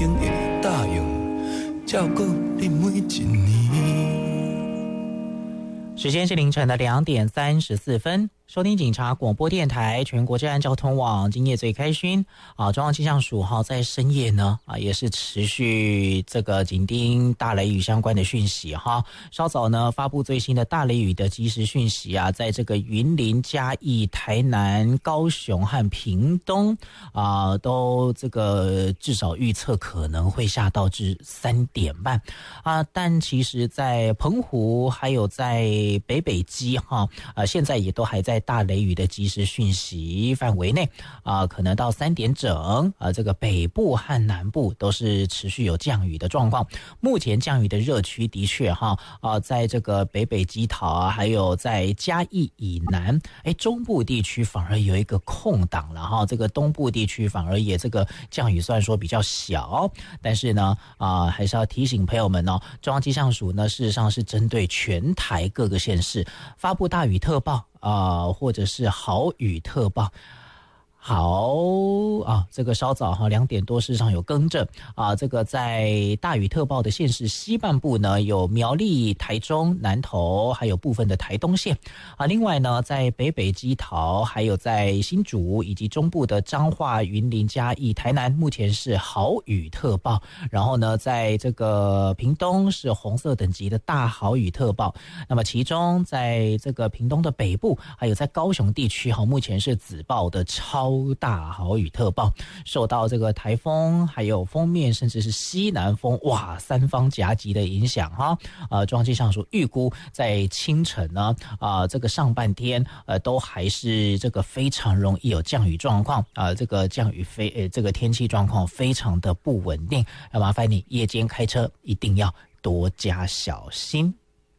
经会答应照顾你每一年。 时间是凌晨的2点34分，收听警察广播电台全国治安交通网，今夜最开心中央气象署在深夜呢也是持续这个紧盯大雷雨相关的讯息稍早呢发布最新的大雷雨的即时讯息在这个云林、嘉义、台南、高雄和屏东都这个至少预测可能会下到至3点半但其实在澎湖还有在北基现在也都还在大雷雨的即时讯息范围内可能到3点整这个北部和南部都是持续有降雨的状况。目前降雨的热区的确在这个北基桃还有在嘉义以南中部地区反而有一个空档了这个东部地区反而也这个降雨虽然说比较小，但是呢还是要提醒朋友们中央气象署呢事实上是针对全台各个县市发布大雨特报或者是豪雨特报。好这个稍早2点多事实上有更正这个在大雨特报的县市西半部呢有苗栗、台中、南投还有部分的台东县另外呢在北基桃还有在新竹以及中部的彰化、云林、嘉义、台南目前是豪雨特报，然后呢在这个屏东是红色等级的大豪雨特报，那么其中在这个屏东的北部还有在高雄地区目前是紫报的超大豪雨特报，受到这个台风还有锋面甚至是西南风三方夹击的影响中央气象署预估在清晨呢这个上半天都还是这个非常容易有降雨状况这个降雨这个天气状况非常的不稳定，要麻烦你夜间开车一定要多加小心。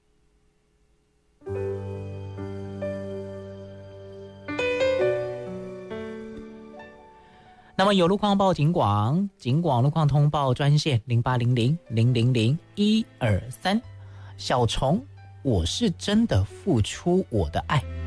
那么有路况报警广路况通报专线0800000123，小虫，我是真的付出我的爱。